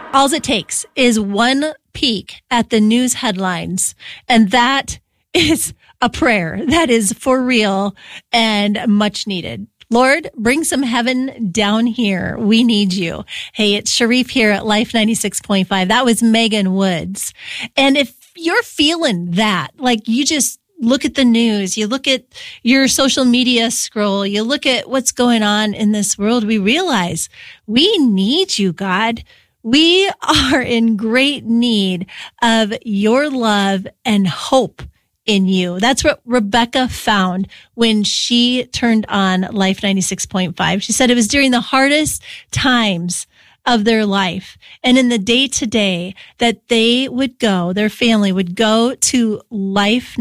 All it takes is one peek at the news headlines, and that is a prayer. That is for real and much needed. Lord, bring some heaven down here. We need you. Hey, it's Sharif here at Life 96.5. That was Megan Woods. And if you're feeling that, like you just look at the news, you look at your social media scroll, you look at what's going on in this world, we realize we need you, God. We are in great need of your love and hope in you. That's what Rebecca found when she turned on Life 96.5. She said it was during the hardest times of their life and in the day-to-day that they would go, their family would go to Life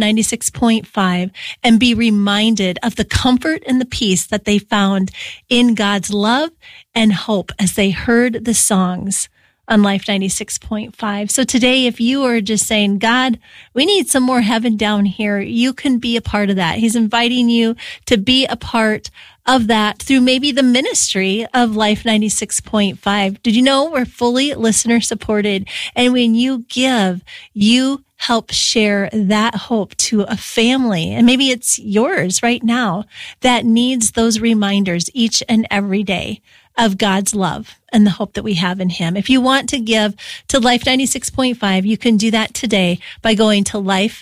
96.5 and be reminded of the comfort and the peace that they found in God's love and hope as they heard the songs on Life 96.5. So today, if you are just saying, God, we need some more heaven down here, you can be a part of that. He's inviting you to be a part of that through maybe the ministry of Life 96.5. Did you know we're fully listener supported? And when you give, you help share that hope to a family. And maybe it's yours right now that needs those reminders each and every day of God's love and the hope that we have in him. If you want to give to Life 96.5, you can do that today by going to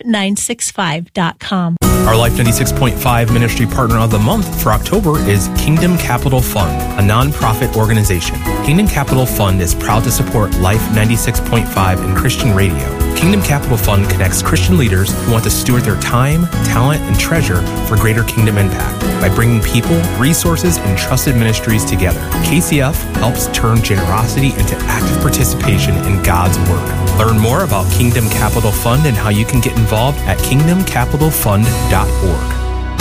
life965.com. Our Life 96.5 ministry partner of the month for October is Kingdom Capital Fund, a nonprofit organization. Kingdom Capital Fund is proud to support Life 96.5 and Christian radio. Kingdom Capital Fund connects Christian leaders who want to steward their time, talent, and treasure for greater kingdom impact by bringing people, resources, and trusted ministries together. KCF helps turn generosity into active participation in God's work. Learn more about Kingdom Capital Fund and how you can get involved at kingdomcapitalfund.org.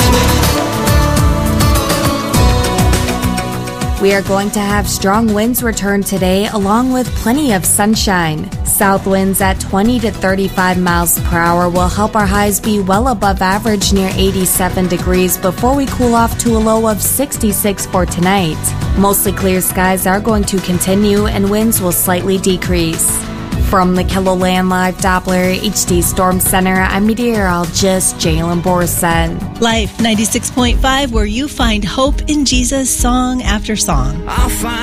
We are going to have strong winds return today, along with plenty of sunshine. South winds at 20 to 35 miles per hour will help our highs be well above average near 87 degrees before we cool off to a low of 66 for tonight. Mostly clear skies are going to continue and winds will slightly decrease. From the KELOLAND Live Doppler HD Storm Center, I'm meteorologist Jalen Borson. Life 96.5, where you find hope in Jesus song after song. I'll find